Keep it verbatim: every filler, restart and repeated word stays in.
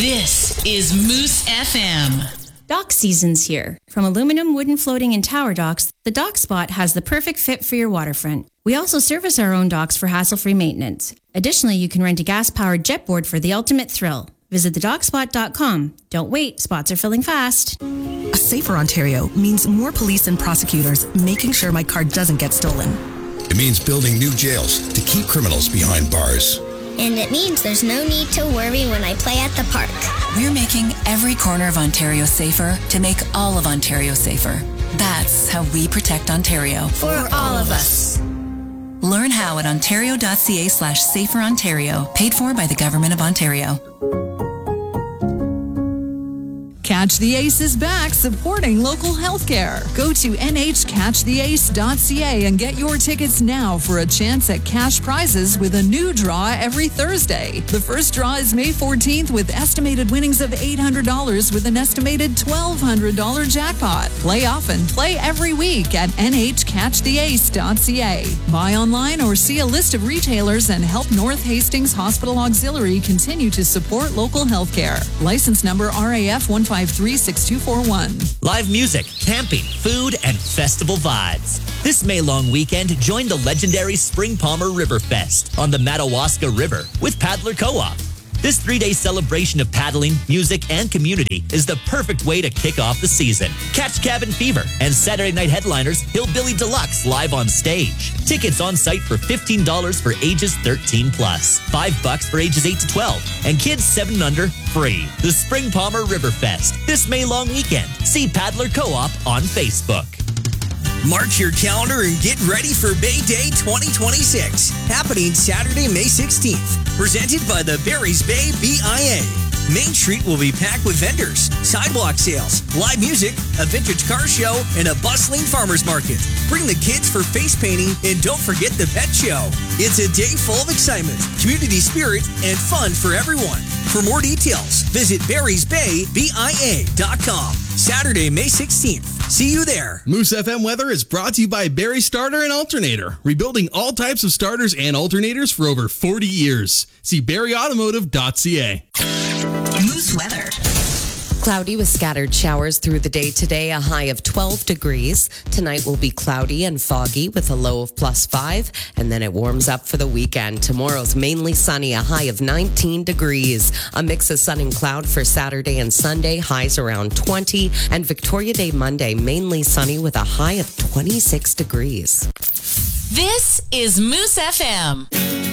This is Moose F M. Dock season's here. From aluminum, wooden floating, and tower docks, the Dock Spot has the perfect fit for your waterfront. We also service our own docks for hassle-free maintenance. Additionally, you can rent a gas-powered jetboard for the ultimate thrill. Visit the dock spot dot com. Don't wait, spots are filling fast. A safer Ontario means more police and prosecutors making sure my car doesn't get stolen. It means building new jails to keep criminals behind bars. And it means there's no need to worry when I play at the park. We're making every corner of Ontario safer to make all of Ontario safer. That's how we protect Ontario. For all of us. Learn how at ontario.ca slash safer Ontario. Paid for by the Government of Ontario. Catch the Ace is back, supporting local healthcare. Go to n h catch the ace dot c a and get your tickets now for a chance at cash prizes with a new draw every Thursday. The first draw is May fourteenth with estimated winnings of eight hundred dollars with an estimated twelve hundred dollars jackpot. Play often, play every week at n h catch the ace dot c a. Buy online or see a list of retailers and help North Hastings Hospital Auxiliary continue to support local healthcare. License number R A F one five three six two four one. Live music, camping, food, and festival vibes. This May long weekend, join the legendary Spring Palmer River Fest on the Madawaska River with Paddler Co-op. This three-day celebration of paddling, music, and community is the perfect way to kick off the season. Catch Cabin Fever and Saturday night headliners Hillbilly Deluxe live on stage. Tickets on site for fifteen dollars for ages thirteen plus, five bucks for ages eight to twelve, and kids seven and under free. The Spring Palmer River Fest this May long weekend. See Paddler Co-op on Facebook. Mark your calendar and get ready for Bay Day twenty twenty-six, happening Saturday, May sixteenth. Presented by the Barry's Bay B I A. Main Street will be packed with vendors, sidewalk sales, live music, a vintage car show, and a bustling farmer's market. Bring the kids for face painting and don't forget the pet show. It's a day full of excitement, community spirit, and fun for everyone. For more details, visit barrys bay b i a dot com. Saturday, May sixteenth. See you there. Moose F M weather is brought to you by Barry Starter and Alternator, rebuilding all types of starters and alternators for over forty years. See barry automotive dot c a. Moose weather. Cloudy with scattered showers through the day today, a high of twelve degrees. Tonight will be cloudy and foggy with a low of plus five, and then it warms up for the weekend. Tomorrow's mainly sunny, a high of nineteen degrees. A mix of sun and cloud for Saturday and Sunday, highs around twenty, and Victoria Day Monday, mainly sunny with a high of twenty-six degrees. This is Moose F M.